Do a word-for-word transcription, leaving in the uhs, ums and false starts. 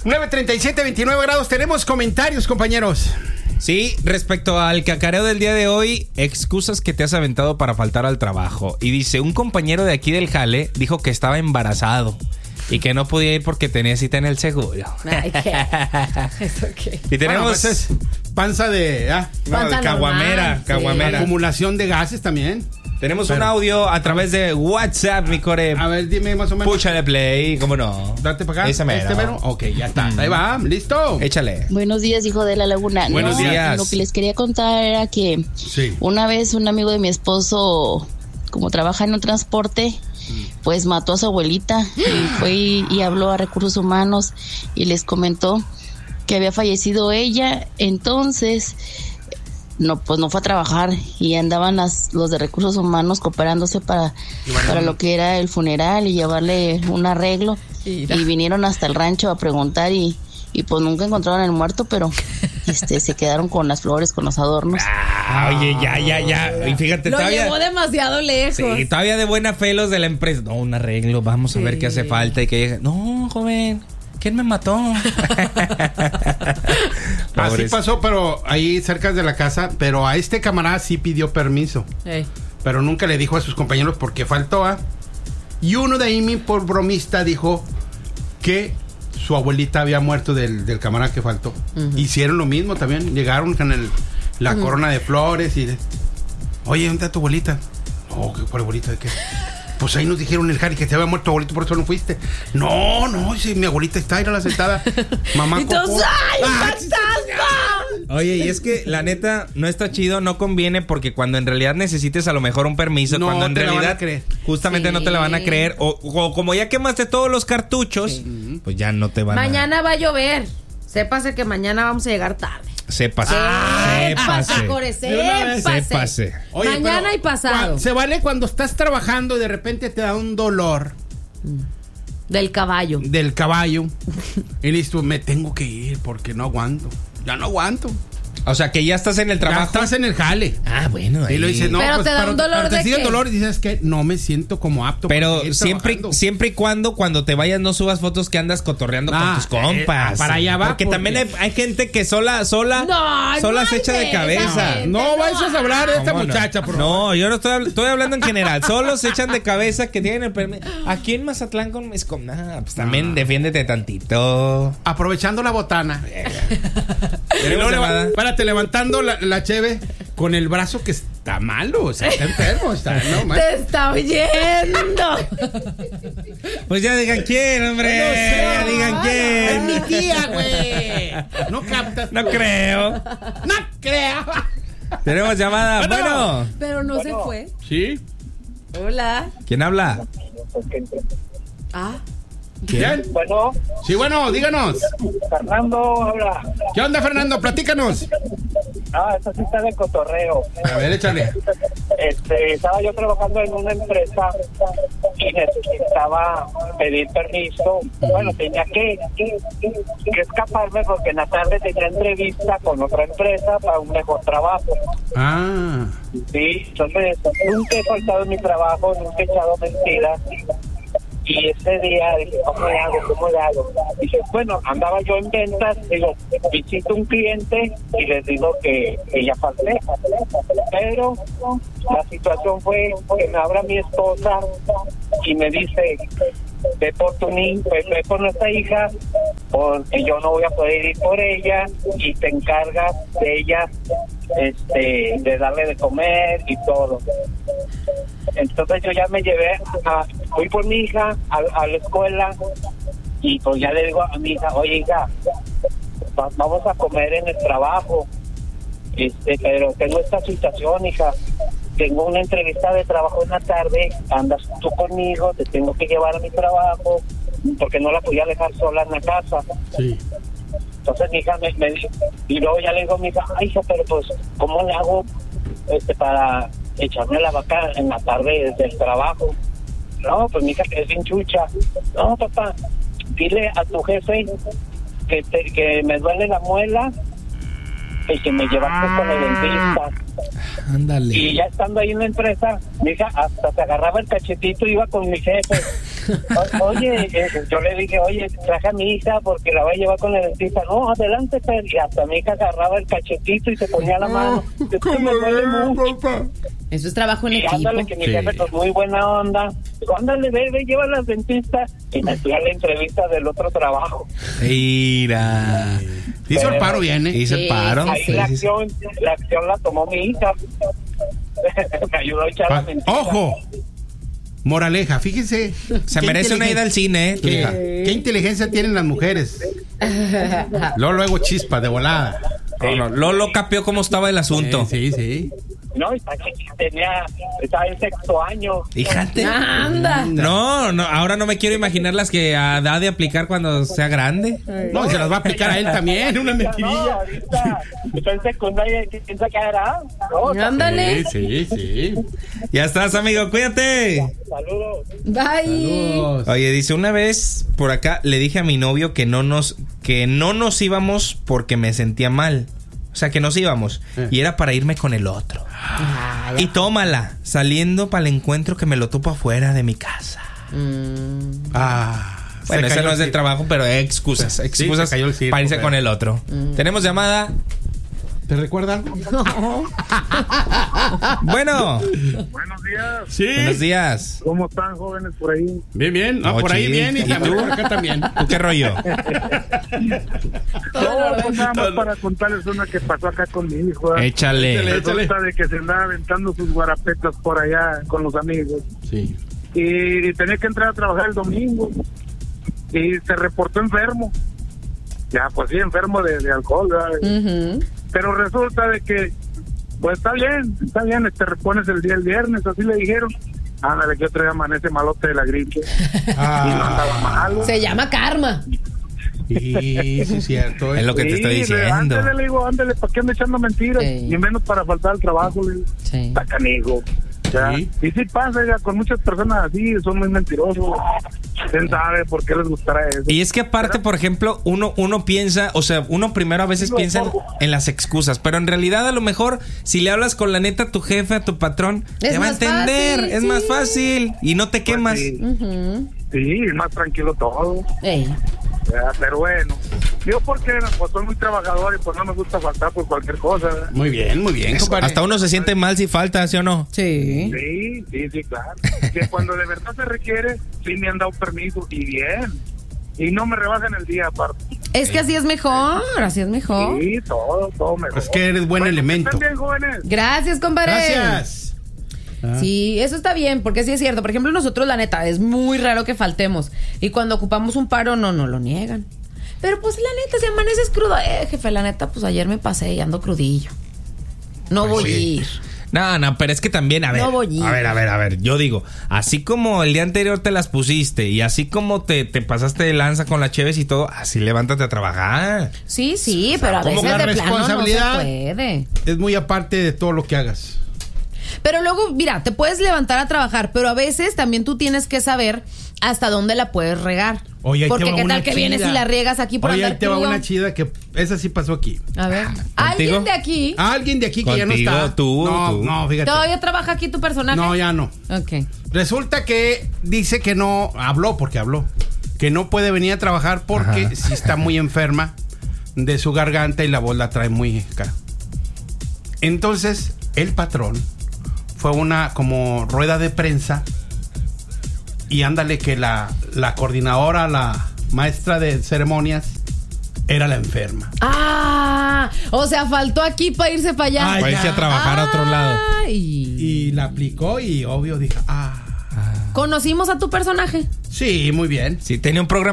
nueve treinta y siete, veintinueve grados. Tenemos comentarios, compañeros. Sí, respecto al cacareo del día de hoy, excusas que te has aventado para faltar al trabajo. Y dice, un compañero de aquí del jale dijo que estaba embarazado y que no podía ir porque tenía cita en el seguro. Ay, ¿qué? ¿Eso qué? Y tenemos... Bueno, pues es panza de... Ah, no, Panza de caguamera, normal, caguamera. acumulación de gases también. Tenemos Pero- un audio a través de WhatsApp, mi core. A ver, dime más o menos. Púchale play, ¿cómo no? Date para acá. Ese mero. Este mero. Ok, ya está. Ahí va, listo. Échale. Buenos días, hijo de la laguna. Buenos No, días. Lo que les quería contar era que Sí. una vez un amigo de mi esposo, como trabaja en un transporte, pues mató a su abuelita y fue y, y habló a Recursos Humanos y les comentó que había fallecido ella. Entonces, no, pues no fue a trabajar y andaban las, los de Recursos Humanos cooperándose para, para lo que era el funeral y llevarle un arreglo. Mira. Y vinieron hasta el rancho a preguntar y, y pues nunca encontraron el muerto, pero este se quedaron con las flores, con los adornos. Ah, oye, ya, ya, ya. Y fíjate, Lo todavía... llevó demasiado lejos. Sí, todavía de buena fe los de la empresa. No, un arreglo, vamos a ver Sí. qué hace falta y que llegue. No, joven, ¿quién me mató? Así Pobres. pasó, pero ahí cerca de la casa. Pero a este camarada sí pidió permiso. Ey. Pero nunca le dijo a sus compañeros por qué faltó. ¿Ah? Y uno de ahí, por bromista, dijo que su abuelita había muerto del, del camarada que faltó. Ujú. Hicieron lo mismo también. Llegaron con el, la corona de flores y... de, oye, ¿dónde está tu abuelita? No, ¿qué por abuelita de qué? Pues ahí nos dijeron el Harry que te había muerto tu abuelito, por eso no fuiste. No, no, si mi abuelita está, era la sentada. Mamá Y todos, Coco. ¡ay, un Ah, fantasma! Oye, y es que la neta no está chido, no conviene porque cuando en realidad necesites a lo mejor un permiso, No cuando en te la van realidad a creer. justamente Sí. no te la van a creer o, o como ya quemaste todos los cartuchos, Sí. pues ya no te van Mañana va a llover. Sépase que mañana vamos a llegar tarde. a... Sépase. Sépase, Sépase. core, De una vez. sépase. Sépase. Oye, Mañana pero y pasado. cua- Se vale cuando estás trabajando y de repente te da un dolor Del caballo. del caballo. Y listo, me tengo que ir porque no aguanto. Ya no aguanto. O sea, que ya estás en el Ya trabajo. estás en el jale. Ah, bueno. Y lo dices, no, Pero pues, te da un dolor pero te de sigue el qué? dolor y dices que no me siento como apto. para Pero seguir siempre, trabajando. siempre y cuando cuando te vayas no subas fotos que andas cotorreando Ah, con tus compas. eh, para allá va, Porque, porque- también hay, hay gente que sola, sola, No, sola no se hay echa de de cabeza. esa. No vayas a hablar de esta ¿Cómo no? muchacha, por favor. No, yo no estoy, habl- estoy hablando en general. Solo se echan de cabeza que tienen el permiso. Aquí en Mazatlán con mis com... Nah, pues también Ah. defiéndete tantito. Aprovechando la botana. Y Tenemos luego leva- llamada. Espérate, levantando la, la cheve con el brazo que está malo. O sea, está enfermo. Está, no, man. Te está oyendo. Pues ya digan quién, hombre. No sé, ya digan Es mi quién. tía, güey. No captas. No tú. creo. No creo. Tenemos llamada. Bueno. Bueno. Pero no se fue. Sí. Hola. ¿Quién habla? Ah. ¿Quién? Bueno, Sí, bueno, díganos. Fernando habla. ¿Qué onda, Fernando? Platícanos. Ah, esa sí está de cotorreo. A ver, échale. Este, estaba yo trabajando en una empresa y necesitaba pedir permiso. Bueno, tenía que, que, que escaparme porque en la tarde tenía entrevista con otra empresa para un mejor trabajo. Ah. Sí, entonces nunca he faltado en mi trabajo, nunca he echado mentiras. Y ese día dije, ¿cómo le hago? ¿Cómo le hago? Dije, bueno, andaba yo en ventas, digo, visito un cliente y les digo que, que ya falté. Pero la situación fue que me habla mi esposa y me dice, ve por tu niño, ve, ve por nuestra hija, porque yo no voy a poder ir por ella y te encargas de ella, este, de darle de comer y todo. Entonces yo ya me llevé, a, fui por mi hija a, a la escuela y pues ya le digo a mi hija, oye hija, va, vamos a comer en el trabajo, este, pero tengo esta situación, hija, tengo una entrevista de trabajo en la tarde, andas tú conmigo, te tengo que llevar a mi trabajo, porque no la podía dejar sola en la casa. Sí. Entonces mi hija me, me dijo, y luego ya le digo a mi hija, ay hija, pero pues, ¿cómo le hago este para echarme la vaca en la tarde del trabajo? No, pues mi hija que es bien chucha. No, papá, dile a tu jefe que, te, que me duele la muela y que me llevaste con el dentista. Ándale. Y ya estando ahí en la empresa, mi hija hasta se agarraba el cachetito y iba con mi jefe. O- Oye, eh, yo le dije, oye, traje a mi hija porque la voy a llevar con el dentista. No, adelante, Fer. Y hasta mi hija agarraba el cachetito y se ponía la mano. Es que me duele mucho. Eso es trabajo en Y equipo. ándale, que mi Sí. jefe con muy buena onda. Digo, ándale, ve, ve, llévala al dentista. Y me fui a la entrevista del otro trabajo. Mira. Hizo el paro bien, ¿eh? Hice el Sí, paro. Ahí Sí, la sí, sí. acción, la acción la tomó mi hija. Me ayudó a echar la Ah, mentira. ¡Ojo! Moraleja, fíjense. Se qué merece una ida al cine, ¿eh? Tu Qué, hija. qué inteligencia tienen las mujeres. Luego, luego chispa de volada. No, no, Lolo capió cómo estaba el asunto. Sí, sí. No, esta chica tenía, estaba en sexto año. Fíjate. Anda. No, no, ahora no me quiero imaginar las que ha de aplicar cuando sea grande. No, se las va a aplicar a él también, una No, mentirilla. ahorita está en secundaria y piensa que era. No, Ándale. Sí, sí, sí. Ya estás, amigo, cuídate. saludos. Bye. Saludos. Oye, dice, una vez por acá le dije a mi novio que no nos, que no nos íbamos porque me sentía mal. O sea, que nos íbamos. Eh. Y era para irme con el otro. Ah, Y tómala, saliendo para el encuentro que me lo topo afuera de mi casa. Mm. Ah, Bueno, se ese cayó no el es del circo. trabajo, pero excusas. Sí, Excusas se cayó el circo, para irse pero- con el otro. Tenemos llamada. ¿Te recuerda algo? Bueno, Buenos días. Sí. buenos días. ¿Cómo están, jóvenes, por ahí? Bien, bien. No, No, por ahí chido. bien y ¿Y también tú? por acá también. ¿Tú qué rollo? No, pues nada más para contarles una que pasó acá con mi hijo. ¿eh? Échale. Échale. Resulta de que se andaba aventando sus guarapetas por allá con los amigos. Sí. Y tenía que entrar a trabajar el domingo. Y se reportó enfermo. Ya, pues sí, enfermo de, de alcohol, ¿verdad? Ujú. Pero resulta de que, pues está bien, está bien, te repones el día el viernes, así le dijeron. Ándale, que otro día amanece malote de la gripe. Y no andaba malo. Se llama karma. Y sí, es cierto. ¿eh? Es lo que te estoy diciendo. Ándale, le digo, ándale, ¿para qué anda echando mentiras? Sí. Y menos para faltar al trabajo, le digo. Sí. Está canijo. Ya. Sí. Y sí pasa, ya, con muchas personas así, son muy mentirosos. ¿Quién sabe por qué les gustará eso? Y es que aparte, por ejemplo, uno, uno piensa, o sea, uno primero a veces No, piensa en, no. en las excusas, pero en realidad a lo mejor si le hablas con la neta a tu jefe, a tu patrón, Es te va a más entender, fácil, es sí. más fácil y no te quemas. Pues sí, Ujú. sí, más tranquilo todo. Ey. Ya, pero bueno, yo porque pues soy muy trabajador y pues no me gusta faltar por cualquier cosa. ¿verdad? Muy bien, muy bien, compadre. Hasta uno se siente mal si falta, ¿sí o no? Sí. Sí, sí, sí, claro. Que cuando de verdad se requiere, sí me han dado permiso y bien. Y no me rebajan el día aparte. Es que así es mejor, así es mejor. Sí, todo, todo mejor. Es que eres buen Bueno, elemento. ¿están bien, jóvenes? Gracias, compadre. Gracias. Ah. Sí, eso está bien, porque sí es cierto. Por ejemplo, nosotros, la neta, es muy raro que faltemos. Y cuando ocupamos un paro, no, no lo niegan. Pero pues la neta, si amaneces crudo, eh, jefe, la neta, pues ayer me pasé y ando crudillo. No voy a ir. No, no, pero es que también, a ver, No voy a ir. a ver, a ver, a ver, yo digo, así como el día anterior te las pusiste y así como te, te pasaste de lanza con las cheves y todo, así levántate a trabajar. Sí, sí, pero a como veces la de plano no se responsabilidad- puede. Es muy aparte de todo lo que hagas. Pero luego, mira, te puedes levantar a trabajar, pero a veces también tú tienes que saber hasta dónde la puedes regar. Oye, ahí Porque te va qué una tal que vienes chida. y la riegas aquí por Oye, andar ahí te va crudo? una chida que esa sí pasó aquí. A ver. ¿Alguien de aquí Alguien de aquí que ya no Contigo, está. tú, no, tú. no, fíjate. todavía trabaja aquí tu personaje? No, ya no. Ok. Resulta que dice que no, habló porque habló, que no puede venir a trabajar porque Ajá. sí está muy enferma de su garganta y la voz la trae muy acá. Entonces, el patrón fue una como rueda de prensa y ándale que la, la coordinadora, la maestra de ceremonias, era la enferma. Ah, o sea, faltó aquí para irse para allá. Ay, Para irse a trabajar a otro lado. Ay. Y la aplicó y obvio dijo, ah, ¿Conocimos a tu personaje? sí, muy bien. Sí, tenía un programa